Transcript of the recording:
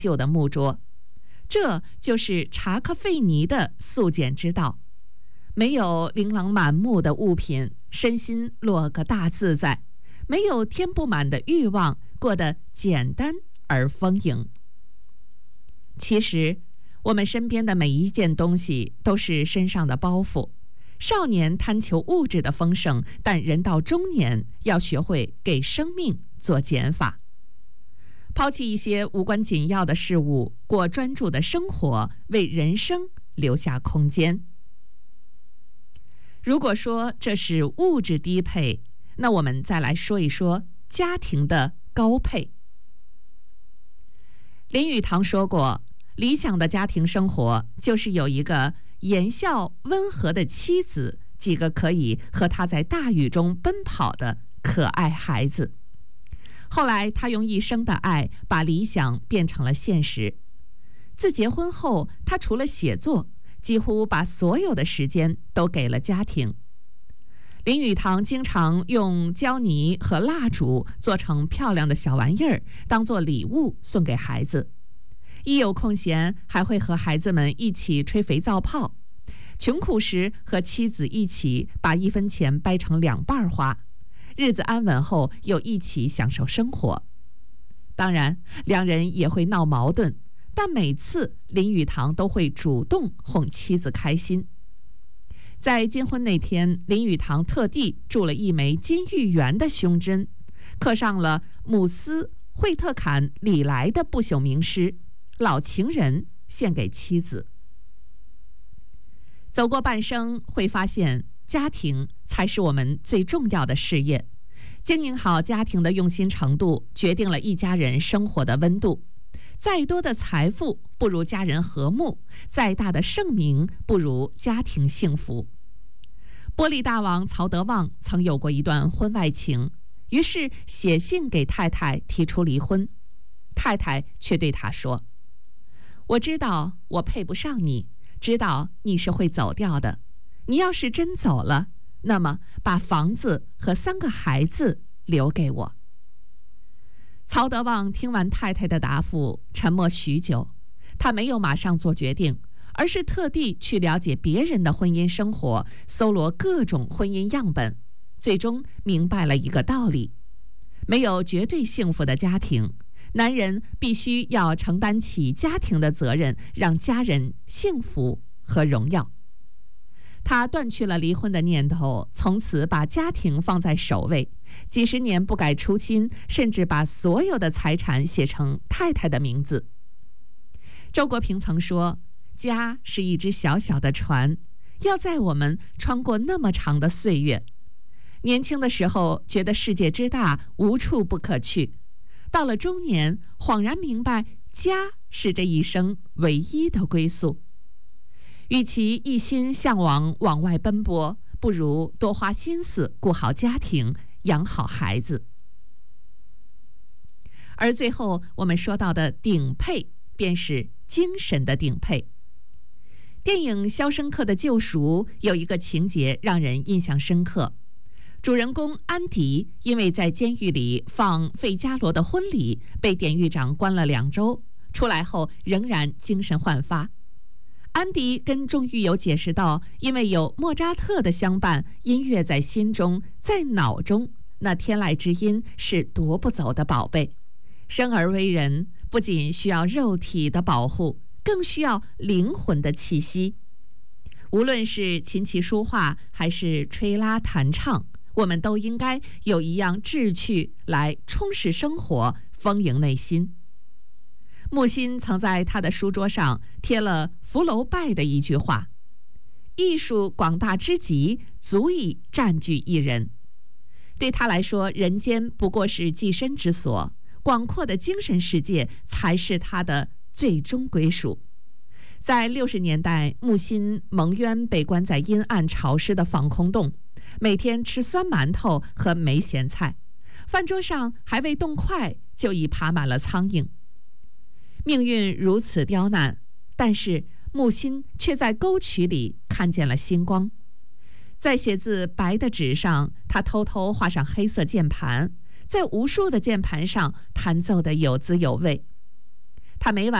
旧的木桌。这就是查克费尼的素简之道，没有琳琅满目的物品，身心落个大自在；没有填不满的欲望，过得简单而丰盈。其实，我们身边的每一件东西都是身上的包袱。少年贪求物质的丰盛，但人到中年要学会给生命做减法。抛弃一些无关紧要的事物，过专注的生活，为人生留下空间。如果说这是物质低配，那我们再来说一说家庭的高配。林语堂说过，理想的家庭生活就是有一个言笑温和的妻子，几个可以和他在大雨中奔跑的可爱孩子。后来他用一生的爱把理想变成了现实。自结婚后，他除了写作，几乎把所有的时间都给了家庭。林语堂经常用胶泥和蜡烛做成漂亮的小玩意儿，当做礼物送给孩子。一有空闲，还会和孩子们一起吹肥皂泡。穷苦时，和妻子一起把1分钱掰成2半花。日子安稳后，又一起享受生活。当然，两人也会闹矛盾，但每次林语堂都会主动哄妻子开心。在金婚那天，林语堂特地铸了一枚金玉缘的胸针，刻上了姆斯、惠特坎、李来的不朽名诗《老情人》，献给妻子。走过半生，会发现家庭才是我们最重要的事业。经营好家庭的用心程度，决定了一家人生活的温度。再多的财富不如家人和睦，再大的盛名不如家庭幸福。玻璃大王曹德旺曾有过一段婚外情，于是写信给太太提出离婚。太太却对他说：“我知道我配不上你，知道你是会走掉的。你要是真走了，那么把房子和3个孩子留给我。”曹德旺听完太太的答复，沉默许久。他没有马上做决定，而是特地去了解别人的婚姻生活，搜罗各种婚姻样本，最终明白了一个道理：没有绝对幸福的家庭，男人必须要承担起家庭的责任，让家人幸福和荣耀。他断去了离婚的念头，从此把家庭放在首位，几十年不改初心，甚至把所有的财产写成太太的名字。周国平曾说，家是一只小小的船，要载我们穿过那么长的岁月。年轻的时候觉得世界之大，无处不可去，到了中年，恍然明白家是这一生唯一的归宿。与其一心向往外奔波，不如多花心思顾好家庭，养好孩子。而最后我们说到的顶配，便是精神的顶配。电影《肖申克的救赎》有一个情节让人印象深刻，主人公安迪因为在监狱里放费加罗的婚礼，被典狱长关了2周，出来后仍然精神焕发。安迪跟众狱友解释道，因为有莫扎特的相伴，音乐在心中，在脑中，那天籁之音是夺不走的宝贝。生而为人，不仅需要肉体的保护，更需要灵魂的气息。无论是琴棋书画，还是吹拉弹唱，我们都应该有一样志趣来充实生活，丰盈内心。木心曾在他的书桌上贴了福楼拜的一句话：艺术广大之极，足以占据一人。对他来说，人间不过是寄身之所，广阔的精神世界才是他的最终归属。在60年代，木心蒙冤被关在阴暗潮湿的防空洞，每天吃酸馒头和梅咸菜，饭桌上还未动筷就已爬满了苍蝇。命运如此刁难，但是木心却在沟渠里看见了星光。在写字白的纸上，他偷偷画上黑色键盘，在无数的键盘上弹奏得有滋有味。 他每晚